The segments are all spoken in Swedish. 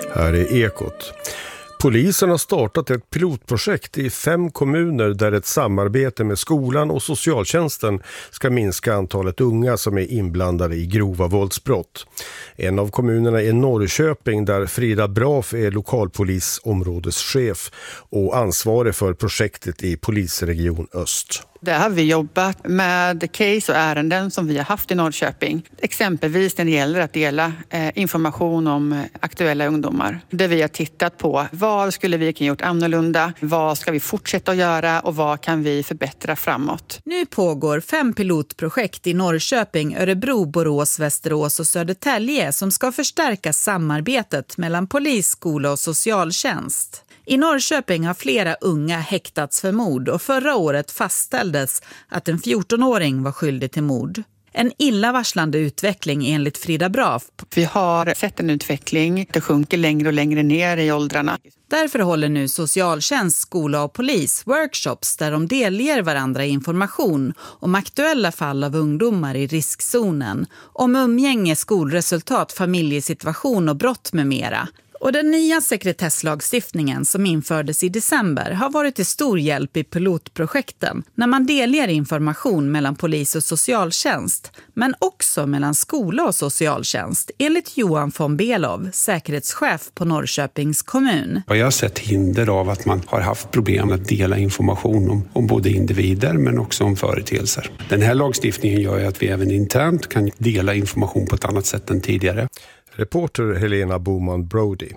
Här är Ekot. Polisen har startat ett pilotprojekt i 5 kommuner där ett samarbete med skolan och socialtjänsten ska minska antalet unga som är inblandade i grova våldsbrott. En av kommunerna är Norrköping där Frida Braff är lokalpolisområdeschef och ansvarig för projektet i polisregion Öst. Där har vi jobbat med case och ärenden som vi har haft i Norrköping. Exempelvis när det gäller att dela information om aktuella ungdomar. Där vi har tittat på vad skulle vi kunna gjort annorlunda, vad ska vi fortsätta att göra och vad kan vi förbättra framåt. Nu pågår 5 pilotprojekt i Norrköping, Örebro, Borås, Västerås och Södertälje som ska förstärka samarbetet mellan polis, skola och socialtjänst. I Norrköping har flera unga häktats för mord och förra året fastställdes att en 14-åring var skyldig till mord. En illavarslande utveckling enligt Frida Braff. Vi har sett en utveckling, det sjunker längre och längre ner i åldrarna. Därför håller nu socialtjänst, skola och polis workshops där de delger varandra information om aktuella fall av ungdomar i riskzonen, om umgänge, skolresultat, familjesituation och brott med mera. Och den nya sekretesslagstiftningen som infördes i december har varit till stor hjälp i pilotprojekten när man delger information mellan polis och socialtjänst, men också mellan skola och socialtjänst, enligt Johan von Belov, säkerhetschef på Norrköpings kommun. Jag har sett hinder av att man har haft problem att dela information om både individer men också om företeelser. Den här lagstiftningen gör ju att vi även internt kan dela information på ett annat sätt än tidigare. Reporter Helena Boman Brody.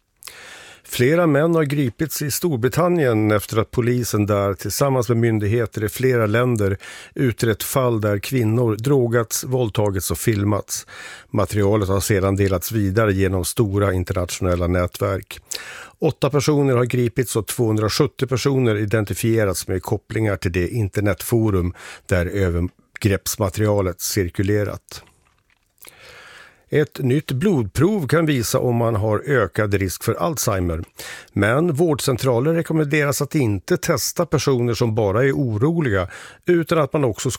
Flera män har gripits i Storbritannien efter att polisen där tillsammans med myndigheter i flera länder utrett fall där kvinnor drogats, våldtagits och filmats. Materialet har sedan delats vidare genom stora internationella nätverk. 8 personer har gripits och 270 personer identifierats med kopplingar till det internetforum där övergreppsmaterialet cirkulerat. Ett nytt blodprov kan visa om man har ökad risk för Alzheimer. Men vårdcentraler rekommenderas att inte testa personer som bara är oroliga utan att man också